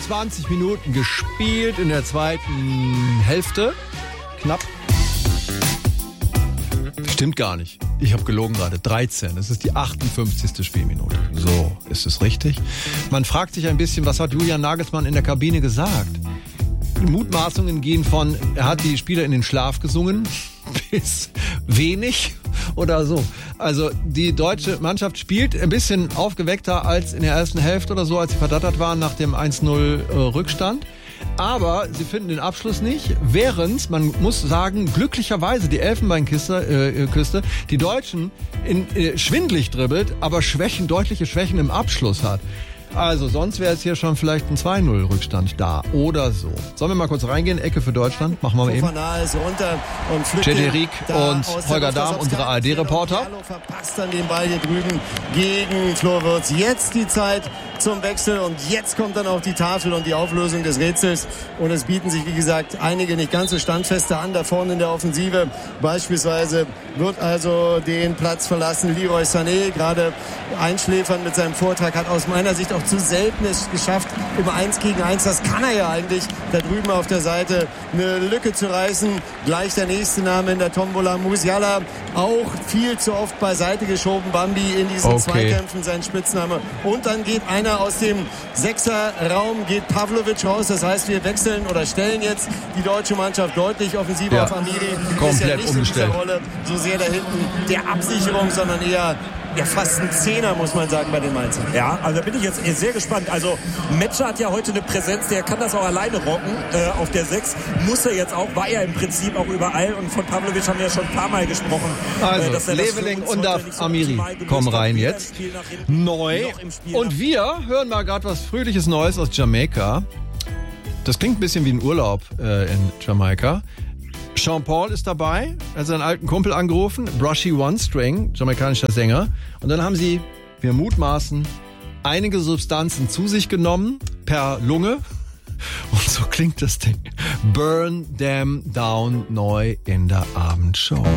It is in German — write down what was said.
20 Minuten gespielt in der zweiten Hälfte. Knapp. Stimmt gar nicht. Ich habe gelogen gerade. 13. Das ist die 58. Spielminute. So, ist es richtig? Man fragt sich ein bisschen, was hat Julian Nagelsmann in der Kabine gesagt? Mutmaßungen gehen von, er hat die Spieler in den Schlaf gesungen, bis wenig oder so. Also die deutsche Mannschaft spielt ein bisschen aufgeweckter als in der ersten Hälfte oder so, als sie verdattert waren nach dem 1-0 Rückstand. Aber sie finden den Abschluss nicht, während, man muss sagen, glücklicherweise die Elfenbeinküste die Deutschen schwindlig dribbelt, aber deutliche Schwächen im Abschluss hat. Also sonst wäre es hier schon vielleicht ein 2-0 Rückstand da oder so. Sollen wir mal kurz reingehen? Ecke für Deutschland. Machen wir mal eben. Cedric und Holger Dahm, unsere ARD-Reporter. Verpasst dann den Ball hier drüben gegen Flo Wirtz. Jetzt die Zeit zum Wechsel und jetzt kommt dann auch die Tafel und die Auflösung des Rätsels. Und es bieten sich, wie gesagt, einige nicht ganz so standfeste an, da vorne in der Offensive. Beispielsweise wird also den Platz verlassen Leroy Sané, gerade einschläfern mit seinem Vortrag, hat aus meiner Sicht auch zu selten es geschafft, im 1 gegen 1, das kann er ja eigentlich, da drüben auf der Seite eine Lücke zu reißen. Gleich der nächste Name in der Tombola, Musiala, auch viel zu oft beiseite geschoben, Bambi in diesen Zweikämpfen, sein Spitzname. Und dann geht einer aus dem Sechserraum, geht Pavlovic raus, das heißt, wir wechseln oder stellen jetzt die deutsche Mannschaft deutlich offensiver auf Amiri. Komplett ist ja nicht umgestellt. In dieser Rolle so sehr da hinten der Absicherung, sondern eher fast ein Zehner, muss man sagen, bei den Mainzern. Ja, also da bin ich jetzt sehr gespannt. Also Metscher hat ja heute eine Präsenz, der kann das auch alleine rocken auf der 6. Muss er jetzt auch, war er im Prinzip auch überall. Und von Pavlovic haben wir ja schon ein paar Mal gesprochen. Also, dass er Leveling und Amiri kommen rein jetzt. Neu. Und wir hören mal gerade was Fröhliches Neues aus Jamaika. Das klingt ein bisschen wie ein Urlaub in Jamaika. Sean Paul ist dabei, er hat seinen alten Kumpel angerufen, Brushy One String, jamaikanischer Sänger. Und dann haben sie, wir mutmaßen, einige Substanzen zu sich genommen, per Lunge. Und so klingt das Ding. Burn Them Down, neu in der Abendshow.